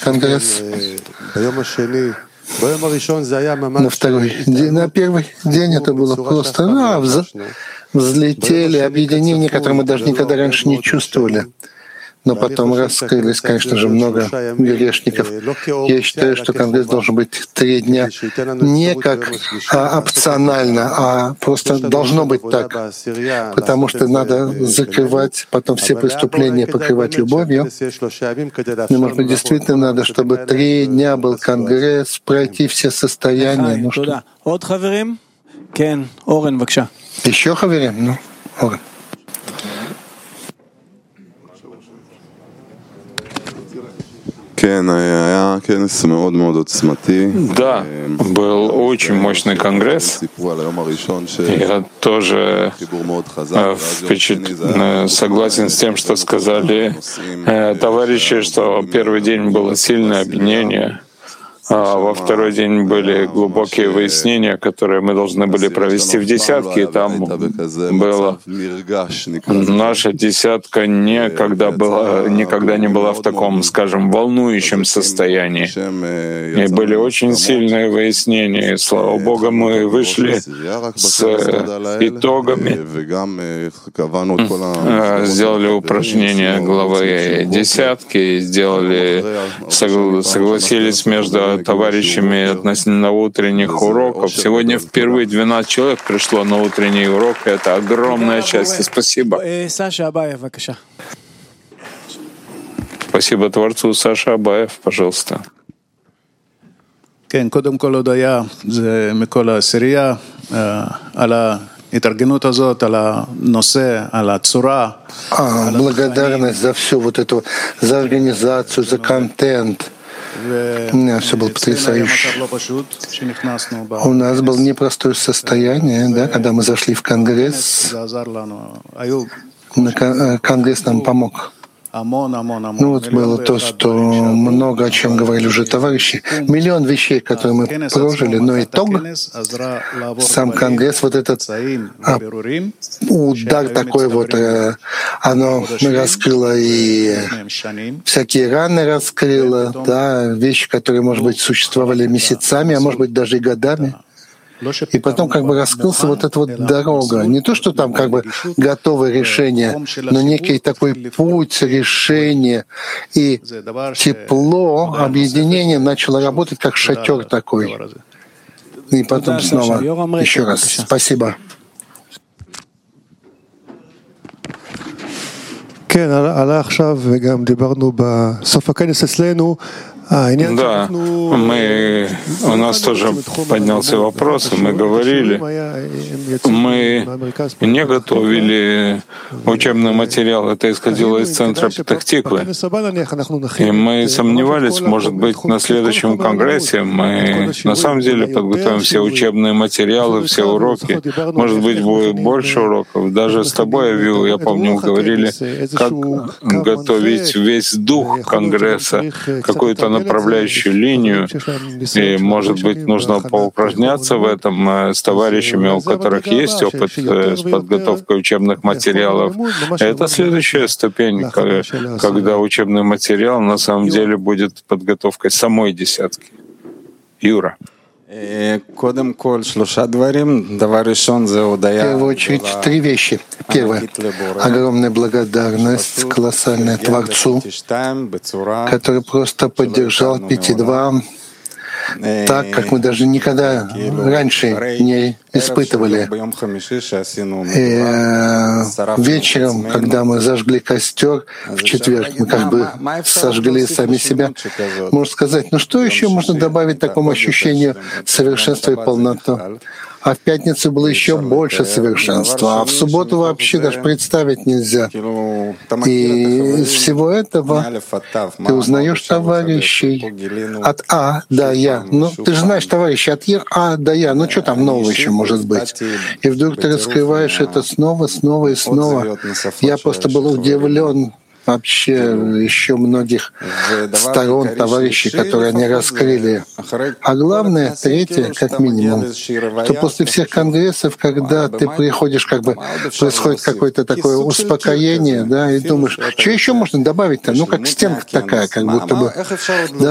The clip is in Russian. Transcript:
Конгресс. На второй день, на первый день это было просто взлетели объединения, которые мы даже никогда раньше не чувствовали. Но потом раскрылись, конечно же, много грешников. Я считаю, что Конгресс должен быть 3 дня не как опционально, а просто должно быть так. Потому что надо закрывать потом все преступления, покрывать любовью. И, может быть, действительно надо, чтобы 3 дня был Конгресс, пройти все состояния. Ну что? Еще хаверим? Ну, Орен. Да, был очень мощный конгресс. Я тоже согласен с тем, что сказали товарищи, что первый день было сильное объединение, а во второй день были глубокие выяснения, которые мы должны были провести в десятке, и там было наша десятка никогда не была в таком, скажем, волнующем состоянии. И были очень сильные выяснения. И, слава Богу, мы вышли с итогами, сделали упражнения главы десятки, согласились между товарищами относительно утренних уроков. Сегодня впервые 12 человек пришло на утренний урок. Это огромное счастье. Спасибо. Спасибо Творцу. Саша Абаев, пожалуйста. Благодарность за все вот это, за организацию, за контент. У меня все было потрясающе. У нас было непростое состояние, да, когда мы зашли в Конгресс. Конгресс нам помог. Ну вот было то, что много о чем говорили уже товарищи. Миллион вещей, которые мы прожили, но итог, сам Конгресс, вот этот удар такой вот, оно раскрыло и всякие раны раскрыло, да, вещи, которые, может быть, существовали месяцами, а может быть, даже и годами. И потом как бы раскрылся вот эта вот дорога. Не то, что там как бы готовое решение, но некий такой путь решения. И тепло, объединение начало работать как шатер такой. И потом снова еще раз спасибо. Да, у нас тоже поднялся вопрос, и мы говорили, мы не готовили учебный материал, это исходило из центра Петах-Тиквы. И мы сомневались, может быть, на следующем конгрессе мы на самом деле подготовим все учебные материалы, все уроки. Может быть, будет больше уроков. Даже с тобой, Авил, я помню, говорили, как готовить весь дух конгресса, какую-то направляющую линию, и, может быть, нужно поупражняться в этом с товарищами, у которых есть опыт с подготовкой учебных материалов. Это следующая ступень, когда учебный материал на самом деле будет подготовкой самой десятки. Юра. В первую очередь 3 вещи. Первое — огромная благодарность колоссальная Творцу, который просто поддержал 5.2 так, как мы даже никогда раньше не испытывали. И вечером, когда мы зажгли костер в четверг, мы как бы сожгли сами себя. Можно сказать, ну что еще можно добавить такому ощущению совершенства и полноты? А в пятницу было еще больше совершенства, а в субботу вообще даже представить нельзя. И из всего этого ты узнаешь товарищей от А до Я. Ну, ты же знаешь товарищей от А до Я. Ну, что там нового еще может быть? И вдруг ты раскрываешь это снова и снова. Я просто был удивлен вообще еще многих сторон товарищей, которые они раскрыли. А главное, третье, как минимум, что после всех конгрессов, когда ты приходишь, как бы происходит какое-то такое успокоение, да, и думаешь, что еще можно добавить-то? Ну, как стенка такая, как будто бы.